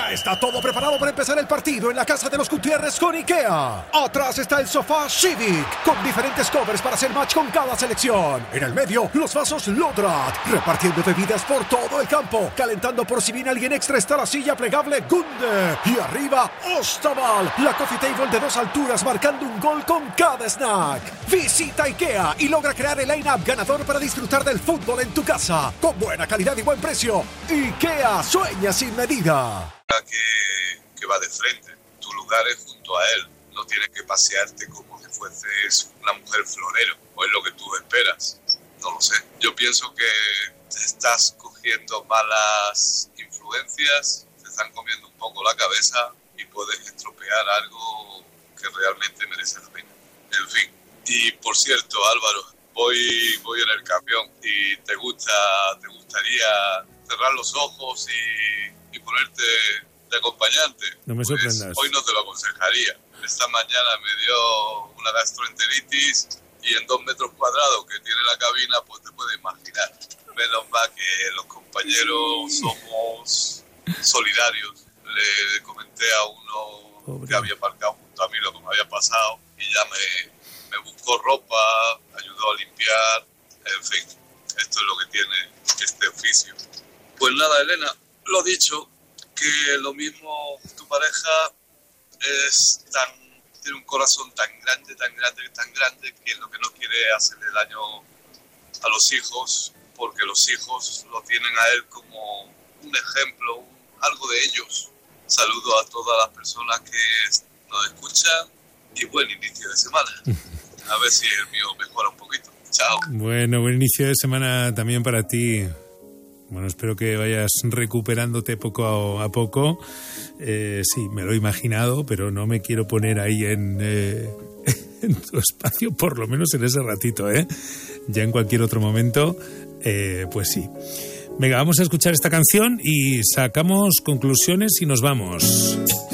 Ya está todo preparado para empezar el partido en la casa de los Gutiérrez con IKEA. Atrás está el sofá Civic, con diferentes covers para hacer match con cada selección. En el medio, los vasos Lodrat, repartiendo bebidas por todo el campo. Calentando por si viene alguien extra está la silla plegable Gunde. Y arriba, Ostaval, la coffee table de 2 alturas marcando un gol con cada snack. Visita IKEA y logra crear el line-up ganador para disfrutar del fútbol en tu casa. Con buena calidad y buen precio. IKEA, sueña sin medida. Que va de frente. Tu lugar es junto a él. No tienes que pasearte como si fueses una mujer florero. O es lo que tú esperas. No lo sé. Yo pienso que te estás cogiendo malas influencias, te están comiendo un poco la cabeza y puedes estropear algo que realmente merece la pena. En fin. Y por cierto, Álvaro, voy en el camión y te gustaría cerrar los ojos y ponerte de acompañante. No me sorprendas. Pues hoy no te lo aconsejaría. Esta mañana me dio una gastroenteritis y en 2 metros cuadrados que tiene la cabina, pues te puedes imaginar. Menos mal que los compañeros somos solidarios. Le comenté a uno que había aparcado junto a mí lo que me había pasado y ya me buscó ropa, ayudó a limpiar, en fin, esto es lo que tiene este oficio. Pues nada, Elena, lo dicho, que lo mismo tu pareja tiene un corazón tan grande que lo que no quiere hacerle daño a los hijos, porque los hijos lo tienen a él como un ejemplo, algo de ellos. Saludo a todas las personas que nos escuchan y buen inicio de semana. A ver si el mío mejora un poquito. Chao. Bueno, buen inicio de semana también para ti. Bueno, espero que vayas recuperándote poco a poco. Sí, me lo he imaginado, pero no me quiero poner ahí en tu espacio, por lo menos en ese ratito, ¿eh? Ya en cualquier otro momento, pues sí. Venga, vamos a escuchar esta canción y sacamos conclusiones y nos vamos.